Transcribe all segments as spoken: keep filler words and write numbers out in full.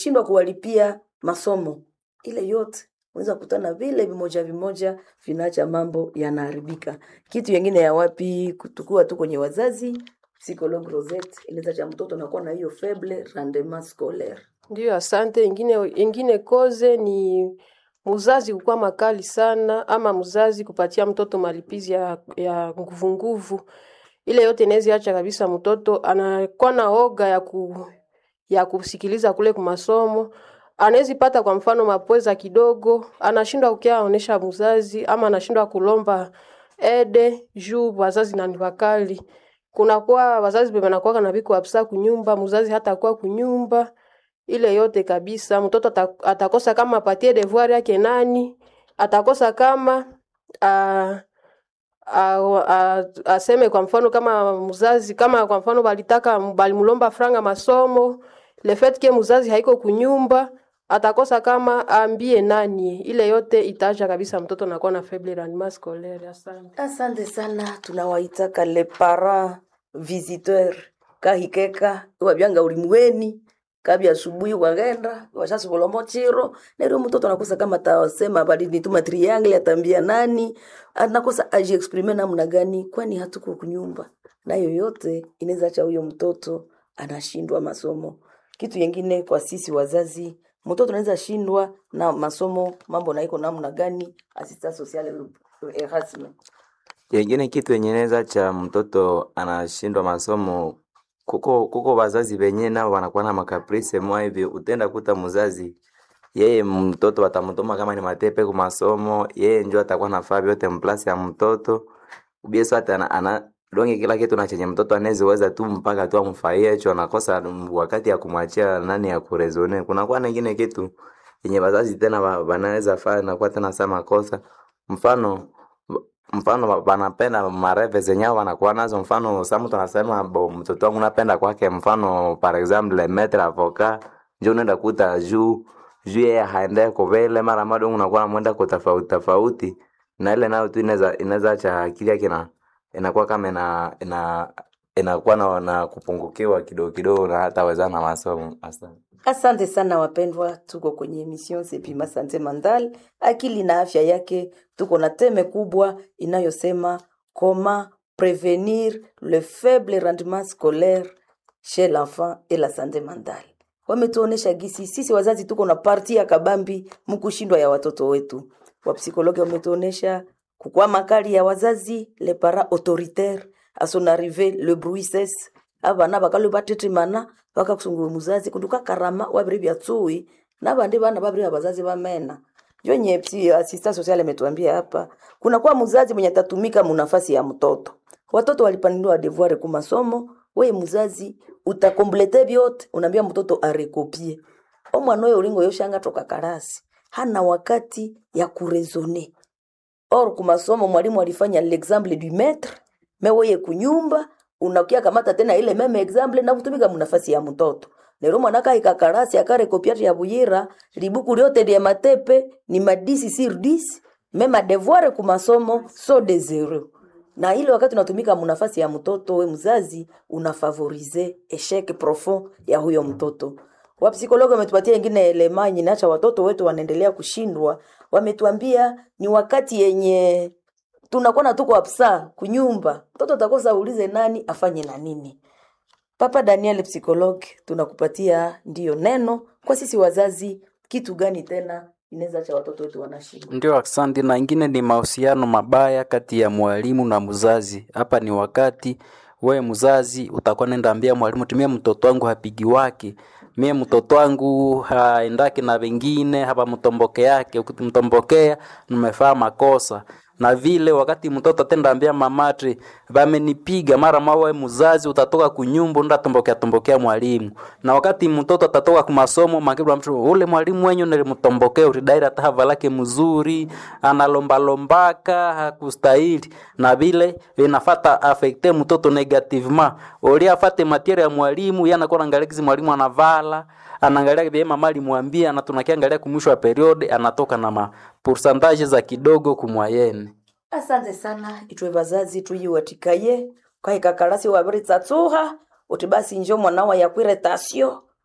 shindwa kuwalipia masomo. Ile yote unaweza kutana vile vimoja vimoja vinaacha mambo yanaharibika. Kitu yengine ya wapi kutukua tu kwenye wazazi, psychologue Rosette inaweza cha mtoto anakuwa na hiyo faible rendement scolaire. Ndio, asante. Ingine ingine koze ni mzazi kukuwa makali sana, ama mzazi kupatia mtoto malipizi ya ya nguvu nguvu. Ile yote inaweza acha kabisa mtoto anakuwa na oga ya ku ya kusikiliza kule kwa masomo. Anaweza pata kwa mfano mapweza kidogo, anashindwa kukiaonesha mzazi, ama anashindwa kulomba ede juu wazazi na wakali. Kuna kwa wazazi bebe nakuwa na biko absa kunyumba, mzazi hata kwa kunyumba. Ile yote kabisa mtoto atakosa kama apatie devoir yake nani, atakosa kama uh, uh, uh, aseme kwa mfano kama mzazi, kama kwa mfano balitaka balimulomba franga masomo, le fait que mzazi haiko kunyumba, atakosa kama ambie nani. Ile yote itaja kabisa mtoto anakuwa na faible rendement scolaire. Asante. Asante sana, tunawaitaka les parents visiteurs kahikeka wabyanga ulimweni kabi asubuhi wagenda washasu bolomo chiro nero mtoto anakosa kama tasema bali nituma triangle atambia nani, anakosa aje exprimer namna gani, kwani hatuko kunyumba. Na yoyote inaweza acha huyo mtoto anashindwa masomo. Kitu kingine kwa sisi wazazi, mtoto anaweza shindwa na masomo, mambo na iko namna gani, assistance sociale Erasme. Yengine kitu yenye inaweza cha mtoto anashindwa masomo, kuko kuko wazazi wenyewe nao wanakuwa na makaprice mwa hivi. Utenda kuta mzazi yeye mtoto atamtoma kama ni matepe kwa masomo, yeye njoo atakuwa na fabi yote mplasi ya mtoto. Ubieso hata ana, ana donge kila kitu na chenye mtoto anaweza tu mpaka tu amfaie hicho, anakosa wakati ya kumwachia nani ya kurezone. Kuna kwa nyingine kitu yenye wazazi tena wanaweza fanya na kwa tena sama kosa. Mfano mfano wanapenda mareve zenye wanakuwa nazo. Mfano samu tunasema bo mtoto wangu napenda kwake, mfano par exemple le maître avocat njoo nenda kuta juu juu yeye haende kwa vile mara moja unakuwa mwenda kwa tofauti tofauti, na ile nayo tu inaweza inaweza acha akili yake na inakuwa kama ina ina inakuwa na, na kupungukiwa kidogo kidogo na hata wezana masomo. Asante. Asante sana wapendwa, tuko kwenye emission Sepima Sante Mental, akili na afya yake. Tuko na teme kubwa inayosema comment prévenir le faible rendement scolaire chez l'enfant et la santé mentale. Wametuonesha gisi sisi wazazi tuko na parti ya kabambi mkushindwa ya watoto wetu. Wa psikologi wametuonesha kukua makali ya wazazi, les parents autoritaires, à son arrivée le bruit cesse. Abana bakalu batetimana baka kusungura muzazi kunduka karama wabiri byatsui nabandi bana babiri abazazi bamena. Jo nyepsi assistant social ametuambia hapa kuna kwa muzazi mwenye tatumika munafasi ya mtoto. Watoto walipandwa devoir ku masomo, wewe muzazi utakomplete byote, unaambia mtoto arekopie. Omwana oyo ulingo yoshanga toka karasi hana wakati ya kurezone. Or ku masomo mwalimu alifanya l'exemple du maître, mewe kunyumba unakia kamata tena ile meme example na kutumika munafasi ya mtoto. Lero mwanaka ikakarasi akare kopiati ya buyira, libuku lyote dia matepe ni madisi sur dix, mema devoir ku masomo so de zero. Na ile wakati unatumika munafasi ya mtoto, we mzazi unafavorize échec profond ya huyo mtoto. Wa psikologi wametupatia nyingine elema nyinacha watoto wetu wanaendelea kushindwa. Wametuambia ni wakati yenye tunakuwa na tuko apsa kunyumba, mtoto atakosa ulize nani afanye na nini. Papa Daniel psikologi, tunakupatia ndio neno kwa sisi wazazi, kitu gani tena inaweza cha watoto wetu wanashinda. Ndio, asante. Na ingine ni mahusiano mabaya kati ya mwalimu na mzazi. Hapa ni wakati wewe mzazi utakuwa nenda ambia mwalimu, tumia mtoto wangu hapigi wake, mie mtoto wangu haendaki na wengine hapa mtomboke yake, ukitumtombokea nimefanya makosa. Na vile wakati mtoto atenda ambia mamatre wamenipiga, mara mawe mzazi utatoka kunyumba nda tombokea tombokea mwalimu. Na wakati mtoto atatoka kwa masomo makibwa mtu ule mwalimu wenyu nilimtombokea uridaira tahava lake mzuri, analomba lombaka hakustahili. Na vile inafuata affecte mtoto negativement. Oli afate matiere ya mwalimu yana kwa angalia kizi mwalimu anavala, anaangalia bie mama alimwambia, na tunakiangalia kumwisho wa periode anatoka na ma pourcentage za kidogo kumwayene. Asante sana, itwe bazazi tuyiwatikaye kwa ikakarasi wabiri tsatsuha utibasi njo mwana wa yakwire tasio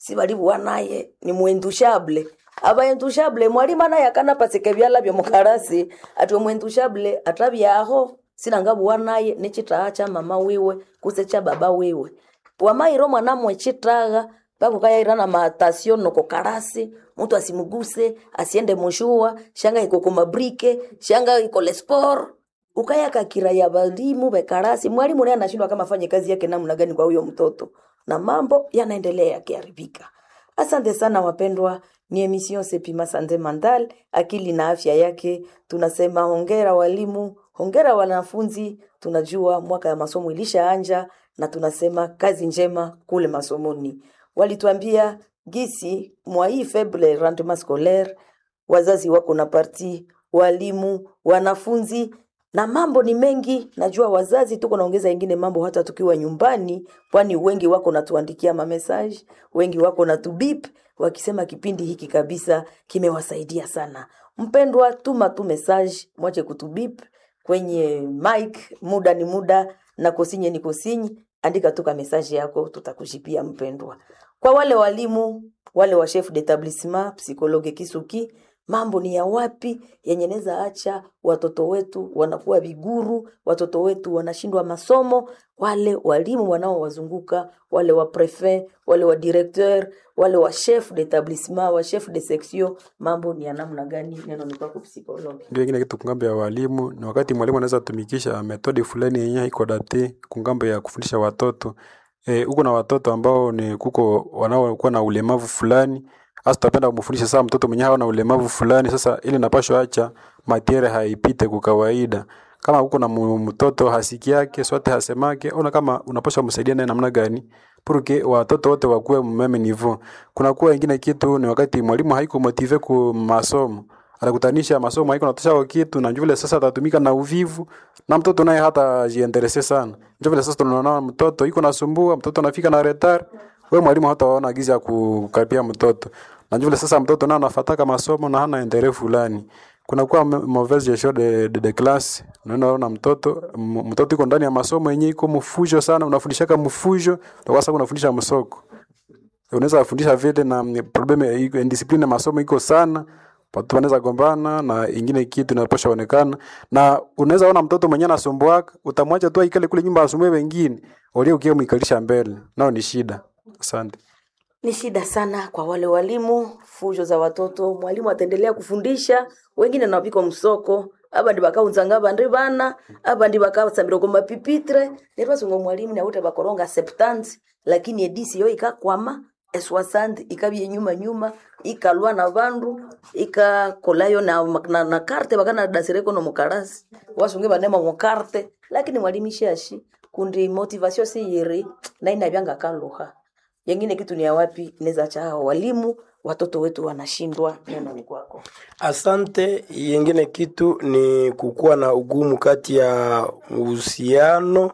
si balibu wanaye ni muentushable aba entushable mwalimu naye akana paseke byala byo mukarasi atwe muentushable atabyaho sinangabu wanaye nechitaacha mama wiwe kusecha baba wiwe wamairo mwana mwechitaga bako kaya irana matasio noko karasi mtu asimuguse asiende mushua shanga iko kumabrike shanga iko lesport ukaya kakira ya balimu bekarasi mwalimu naye anashindwa kama afanye kazi yake namna gani kwa huyo mtoto na mambo yanaendelea yakiharibika. Asante sana wapendwa, ni emission Sepima Santé Mentale, akili na afya yake. Tunasema hongera walimu, hongera wanafunzi. Tunajua mwaka ya masomo ilishaanja na tunasema kazi njema kule masomoni. Walituambia gisi mwa hii faible rendement scolaire wazazi wako na parti, walimu, wanafunzi na mambo ni mengi. Najua wazazi tuko naongeza ingine mambo hata tukiwa nyumbani, kwani wengi wako natuandikia ma message, wengi wako na tubip wakisema kipindi hiki kabisa kimewasaidia sana. Mpendwa, tuma tu message, mwache kutubip kwenye mic, muda ni muda na kosinye ni kosinyi, andika tu ka message yako tutakushipia mpendwa. Kwa wale walimu, wale wa chef d'établissement, psychologue Kisuki, mambo ni ya wapi yenye neza acha watoto wetu wanakuwa viguru, watoto wetu wanashindwa masomo, wale walimu wanao wazunguka, wale wa prefet, wale wa directeur, wale wa chef d'établissement, wa chef de section, mambo ni ya namna gani? Neno ni kwa psychologue. Ndio ingine kitu kungambo ya walimu, ni wakati mwalimu anaweza tumikisha metodi fulani yenye iko date kungambo ya kufundisha watoto. Eh, uko na watoto ambao ni kuko wanao kuwa na ulemavu fulani. Hasa tutapenda kumfundisha saa mtoto mwenye hana ulemavu fulani, sasa ili napaswa acha matiere haipite kwa kawaida. Kama uko na mtoto hasiki yake, sote hasemake, ona kama unapaswa kumsaidia naye namna gani, porque watoto wote wakuwe mmeme niveau. Kuna kuwa ingine kitu ni wakati mwalimu haiko motive ku masomo. Anakutanisha masomo haiko natosha kitu na njoo sasa atatumika na uvivu na mtoto naye hata jiinteresse sana. Njoo sasa tunaona mtoto iko nasumbua, mtoto anafika na retard. Wewe mwalimu hataona giza kukaribia mtoto. Na njoo sasa mtoto naye anafuata masomo na hana interesse fulani. Kuna kwa mauvaise gestion de, de, de classe. Unaona mtoto mtoto iko ndani ya masomo yenyewe iko mfujo sana, unafundisha kama mfujo, kwa sababu unafundisha msoko. Unaweza kufundisha vile na problem iko discipline masomo iko sana. Watu wanaweza gombana na ingine kitu inaposha onekana na unaweza ona mtoto mwenye anasumbuaka utamwacha tu ikale kule nyumba asumbue wengine walio kio mwikalisha mbele nao ni shida. Asante. Ni shida sana kwa wale walimu, fujo za watoto, mwalimu ataendelea kufundisha, wengine na wapiko msoko, aba ndibaka unzangaba ndibana, aba ndibaka sambiro kwa mapipitre, nebazo ngo mwalimu na wote bakoronga septanti, lakini edisi yo ikakwama eswasandi ikabye nyuma nyuma ikalwa na bandu ikakolayo na na, na karte bakana dasireko no mukarasi wasunge banema mu karte, lakini mwalimu shashi kundi motivation si yeri na inabyanga kaloha. Yengine kitu ni ya wapi neza cha walimu watoto wetu wanashindwa. Neno ni kwako. Asante. Yengine kitu ni kukuwa na ugumu kati ya uhusiano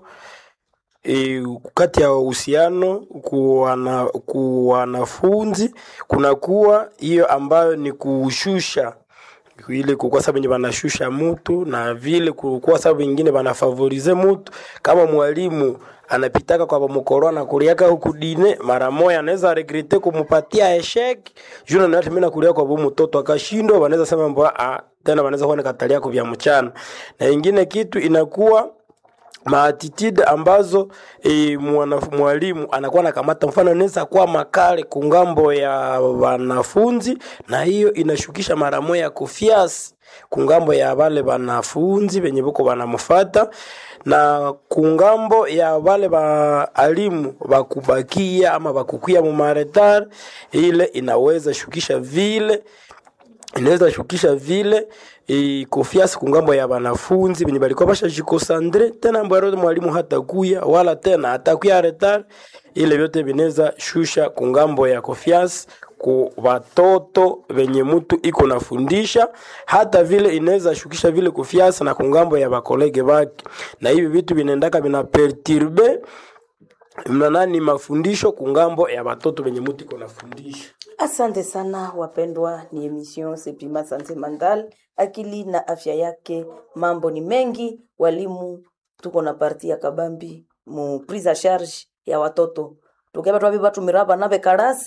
e, kati ya uhusiano kuwana kuwanafunzi kuna kuwa hiyo ambayo ni kushusha ile kwa sababu ni banashusha mtu na vile kwa sababu nyingine banafavorize mtu. Kama mwalimu anapitaka kwa mkorona kuliaka huku dine mara moja anaweza regrete kumupatia eshek juna na hata mimi kulia kwa mtoto akashindwa, wanaweza sema mbona ah, tena wanaweza kuona katalia kwa vya mchana. Na ingine kitu inakuwa maatitude ambazo e, mwalimu anakuwa anakamata, mfano anaweza kuwa makale kungambo ya wanafunzi na hiyo inashukisha mara moja kufiasi kungambo ya wale wanafunzi wenye boko wanamfuata, na kungambo ya wale wa alimu wakubakia ama wakukuia mu maretar, ile inaweza shukisha vile inaweza shukisha vile e, kofiasi kungambo ya wanafunzi wenye balikuwa basha jikosandre tena mbaro mwalimu hata kuya wala tena atakuya retar, ile yote binaweza shusha kungambo ya kofiasi ku watoto wenye mtu iko nafundisha, hata vile inaweza shukisha vile kofiasi na kungambo ya bakolege baki, na hivi vitu vinaendaka bina perturbe mnanani mafundisho kungambo ya watoto wenye mtu iko nafundisha. Asante sana wapendwa, ni emission Sepima Santé Mentale, akili na afya yake. Mambo ni mengi, walimu tuko na parti ya kabambi mu prise à charge ya watoto. Tukeba twabi batu miraba nabe karasi,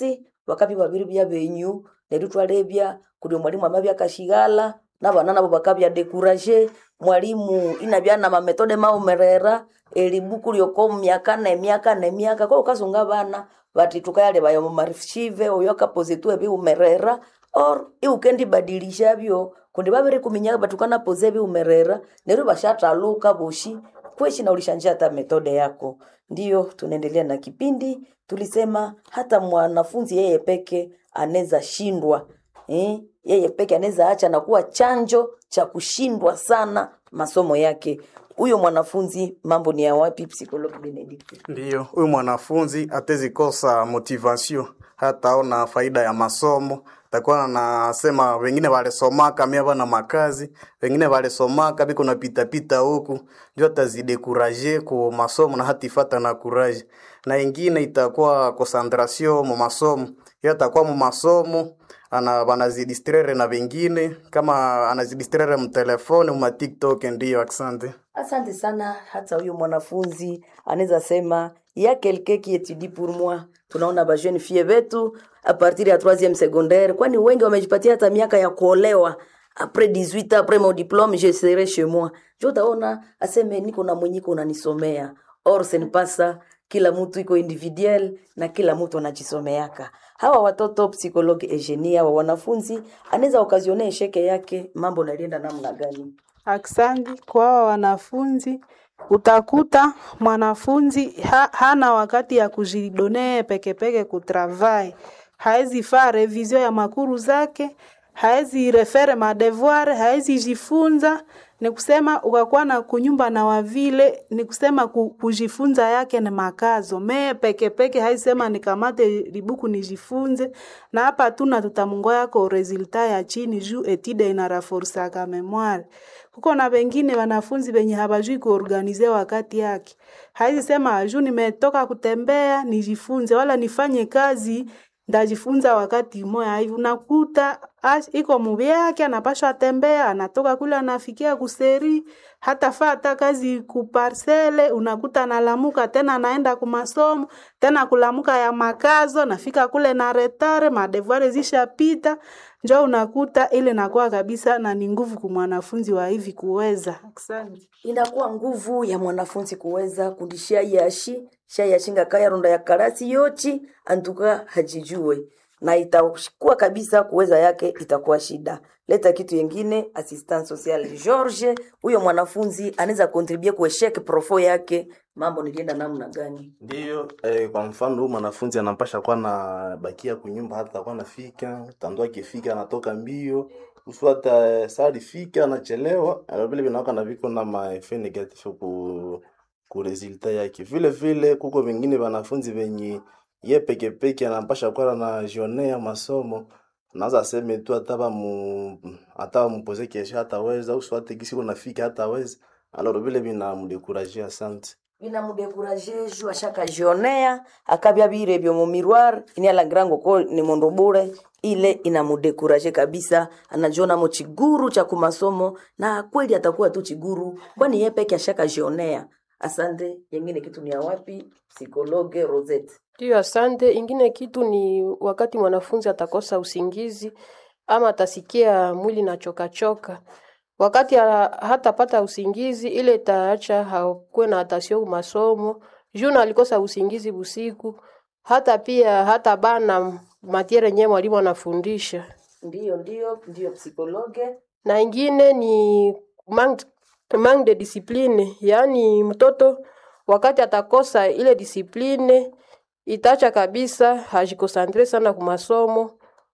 bakabi babiri bya benyu neryo twalebya kuli mwalimu amabya kashigala nabana nabo bakabya dekuraje mwalimu inabya na mametode maumerera elibuku lyoko myaka na myaka na myaka kwa ukazunga bana bati tukayale bayo mu marishive oyo akapozitu ebi umerera or iukendi badilisha byo kundi babere kuminyaka batukana poze ebi umerera neryo bashataluka boshi kweshi na ulishanja hata metode yako. Ndiyo tunaendelea na kipindi, tulisema hata mwanafunzi yeye peke anaweza shindwa. Eh? Yeye peke anaweza acha na kuwa chanjo cha kushindwa sana masomo yake. Huyo mwanafunzi mambo ni ya wapi Psychologue Benedict? Ndiyo, huyo mwanafunzi atezi kosa motivation, hata ona faida ya masomo. Takuwa nasema wengine wale somaka mia bana makazi, wengine wale somaka biko na pita pita huku, ndio atazidekuraje kwa masomo na hati fata na courage. Na ingine itakuwa concentration mu masomo. Yeye atakuwa mu masomo ana banazidistraire na wengine kama anazidistraire mu telefone mu TikTok. Ndio, asante. Asante sana. Hata huyo mwanafunzi anaweza sema ya quelqu'un qui étudie pour moi. Tunaona ba jeune fille betu a partir ya troisième secondaire, kwani wengi wamejipatia hata miaka ya kuolewa. Après dix-huit ans, après mon diplôme, je serai chez moi. Je utaona aseme niko na mwenyiko unanisomea. Or ce n'est pas ça. Kila mtu iko individuel na kila mtu anajisomeaka. Hawa watoto Psychologue Eugenie wa wanafunzi anaweza okazione esheke yake, mambo nalienda namna gani? Aksanti kwa hawa wanafunzi. Utakuta mwanafunzi ha, hana wakati ya kujidone peke peke kutravai. Haezi fa revision ya makuru zake, haezi refere madevoir, haezi jifunza. Ni kusema ukakuwa na kunyumba na wavile, ni kusema kujifunza yake ni makazo. Me peke peke haisema nikamate libuku nijifunze. Na hapa tuna tutamungoya kwa resulta ya chini juu etide inaraforsa ka memoire. Kuko na wengine wanafunzi wenye habajui kuorganize wakati yake. Haisi sema juu nimetoka kutembea nijifunze wala nifanye kazi ndajifunza wakati moja hivi. Unakuta iko mubi yake anapaswa atembea, anatoka kule anafikia kuseri, hata fata kazi kuparsele, unakuta analamuka tena anaenda kumasomo, tena kulamuka ya makazo, nafika kule na retare, madevoir zishapita. Njoo unakuta ile nakuwa kabisa na ni nguvu kwa mwanafunzi wa hivi kuweza. Asante. Inakuwa nguvu ya mwanafunzi kuweza kundishia yashi, sha yashinga kaya ronda ya karasi yochi, antuka hajijue. Na itakuwa kabisa kuweza yake itakuwa shida. Leta kitu yengine, assistant social George, huyo mwanafunzi anaweza contribute kwa sheke profo yake, mambo nilienda namna gani? Ndiyo, eh, kwa mfano huyo mwanafunzi anampasha kwa na bakia kunyumba hata kwa nafika, tandua kifika anatoka mbio, uswata eh, sari fika anachelewa, alabili binawaka na viko na maefe negative ku ku resulta yake. Vile vile kuko wengine wanafunzi wenye ye peke peke anampasha kwa na jonea masomo. Naza seme tu ataba mu ataba mpoze kesho hataweza uswate kisi kuna fika hataweza. Alors vile bina mudekuraje. Asante. Bina mudekuraje juu ashaka jionea akabya bire byo mu miroir ini ala grango ko ni mondo bure ile inamudekuraje kabisa, anajiona mo chiguru cha kumasomo na kweli atakuwa tu chiguru kwani yeye peke ashaka jionea. Asante. Yengine kitu ni ya wapi Psychologue Rosette? Ndiyo, asante. Ingine kitu ni wakati mwanafunzi atakosa usingizi ama atasikia mwili na choka choka. Wakati hata pata usingizi ile itaacha hakuwe na atasio masomo. Juna alikosa usingizi busiku. Hata pia hata bana matiere nye mwalimu anafundisha. Ndiyo, ndiyo, ndiyo Psychologue. Na ingine ni manque manque de discipline, yani mtoto wakati atakosa ile discipline itacha kabisa hajikosantre sana kwa masomo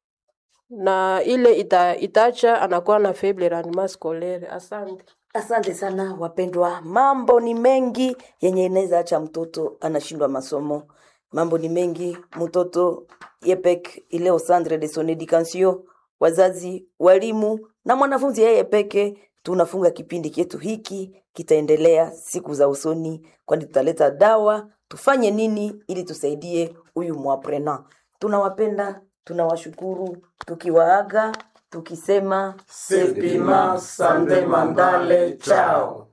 na ile ita, itacha anakuwa na faible rendement scolaire. Asante. Asante sana wapendwa. Mambo ni mengi yenye inaweza acha mtoto anashindwa masomo. Mambo ni mengi, mtoto yepek ile au centre de son éducation, wazazi, walimu na mwanafunzi yeye peke. Tunafunga kipindi kietu hiki, kitaendelea siku za usoni, kwani tutaleta dawa, tufanye nini ili tusaidie huyu mwaprena. Tunawapenda, tunawashukuru, tukiwaaga, tukisema Sepima Sante Mandale, chao.